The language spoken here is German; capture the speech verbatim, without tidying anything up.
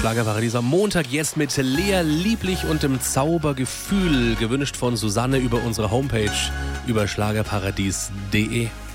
Schlagerparadies am Montag jetzt mit Lea Lieblich und dem Zaubergefühl, gewünscht von Susanne über unsere Homepage über schlagerparadies punkt de.